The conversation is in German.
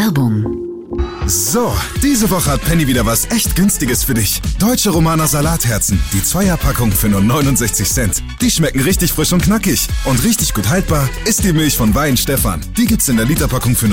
Werbung. So, diese Woche hat Penny wieder was echt Günstiges für dich. Deutsche Romaner Salatherzen, die Zweierpackung für nur 69 Cent. Die schmecken richtig frisch und knackig. Und richtig gut haltbar ist die Milch von Weihenstephan. Die gibt's in der Literpackung für